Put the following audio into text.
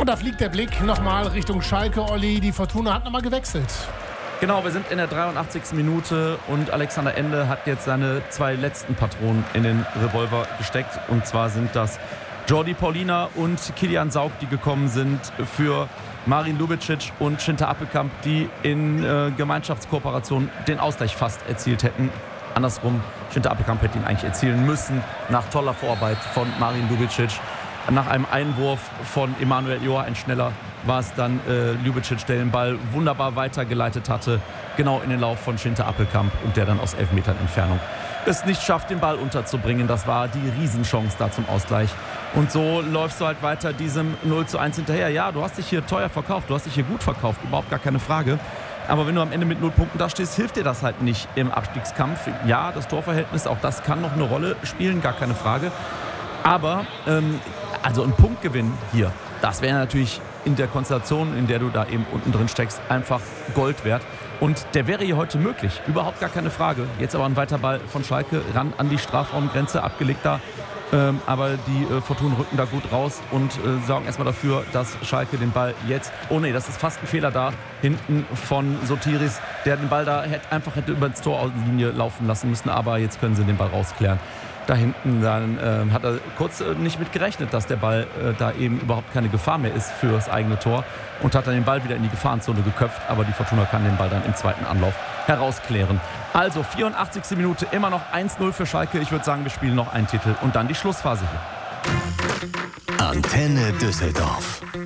Und da fliegt der Blick nochmal Richtung Schalke, Olli. Die Fortuna hat nochmal gewechselt. Genau, wir sind in der 83. Minute und Alexander Ende hat jetzt seine 2 letzten Patronen in den Revolver gesteckt. Und zwar sind das Jordi Paulina und Kilian Saug, die gekommen sind für Marin Lubicic und Schinter Appelkamp, die in Gemeinschaftskooperation den Ausgleich fast erzielt hätten. Andersrum, Schinter Appelkamp hätte ihn eigentlich erzielen müssen, nach toller Vorarbeit von Marin Lubicic. Nach einem Einwurf von Emanuel Joa, ein schneller, war es dann Lubicic, der den Ball wunderbar weitergeleitet hatte, genau in den Lauf von Schinter Appelkamp und der dann aus 11 Metern Entfernung es nicht schafft, den Ball unterzubringen. Das war die Riesenchance da zum Ausgleich. Und so läufst du halt weiter diesem 0:1 hinterher. Ja, du hast dich hier teuer verkauft, du hast dich hier gut verkauft, überhaupt gar keine Frage. Aber wenn du am Ende mit 0 Punkten da stehst, hilft dir das halt nicht im Abstiegskampf. Ja, das Torverhältnis, auch das kann noch eine Rolle spielen, gar keine Frage. Aber also ein Punktgewinn hier, das wäre natürlich in der Konstellation, in der du da eben unten drin steckst, einfach Gold wert. Und der wäre hier heute möglich, überhaupt gar keine Frage. Jetzt aber ein weiter Ball von Schalke, ran an die Strafraumgrenze, abgelegt da. Aber die Fortuna rücken da gut raus und sorgen erstmal dafür, dass Schalke den Ball jetzt... Oh nee, das ist fast ein Fehler da hinten von Sotiris, der den Ball da einfach hätte über die Torlinie laufen lassen müssen. Aber jetzt können sie den Ball rausklären. Da hinten dann hat er kurz nicht mit gerechnet, dass der Ball da eben überhaupt keine Gefahr mehr ist für das eigene Tor und hat dann den Ball wieder in die Gefahrenzone geköpft, aber die Fortuna kann den Ball dann im zweiten Anlauf herausklären. Also 84. Minute, immer noch 1:0 für Schalke. Ich würde sagen, wir spielen noch einen Titel und dann die Schlussphase hier. Antenne Düsseldorf.